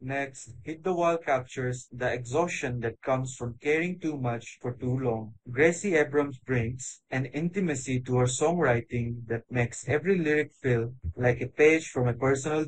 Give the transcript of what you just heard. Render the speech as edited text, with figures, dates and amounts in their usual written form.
Next, Hit the Wall captures the exhaustion that comes from caring too much for too long. Gracie Abrams brings an intimacy to her songwriting that makes every lyric feel like a page from a personal